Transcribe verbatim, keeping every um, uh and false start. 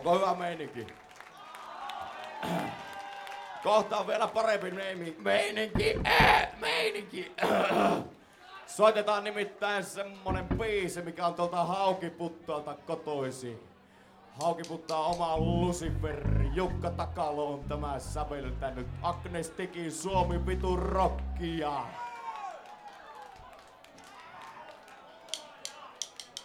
Onko hyvä meininki? Kohta on vielä parempi meininki. Meininki! Ää, meininki! Soitetaan nimittäin semmonen biisi, mikä on tuolta Haukiputtaalta kotoisin. Haukiputtaa oma Lucifer, Jukka Takalo on tämä säveltänyt. Agnes teki Suomi vitun rockia.